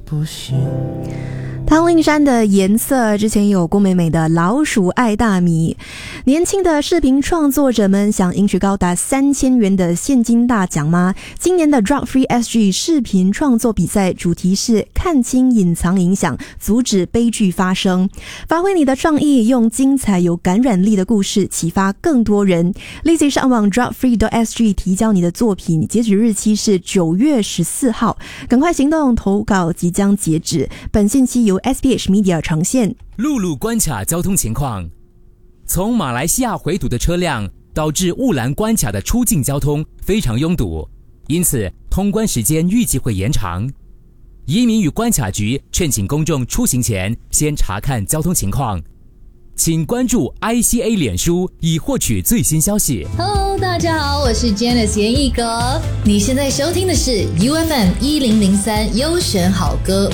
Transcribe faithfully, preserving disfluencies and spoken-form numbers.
不行。 汤令山的颜色，之前有郭美美的老鼠爱大米。年轻的视频创作者们想赢取高达三千元的现金大奖吗？今年的 Drug Free S G 视频创作比赛主题是看清隐藏影响，阻止悲剧发生。发挥你的创意，用精彩有感染力的故事启发更多人。立即上网 drug free dot s g 提交你的作品，截止日期是九月十四号，赶快行动，投稿即将截止。本信息由 S B H Media 呈现。 陆路关卡交通情况，从马来西亚回堵的车辆导致雾兰关卡的出境交通非常拥堵，因此通关时间预计会延长。移民与关卡局劝请公众出行前先查看交通情况，请关注 I C A 脸书以获取最新消息。 Hello， 大家好，我是 Janice 严艺格，你现在收听的是 U F M 一零零三优选好歌。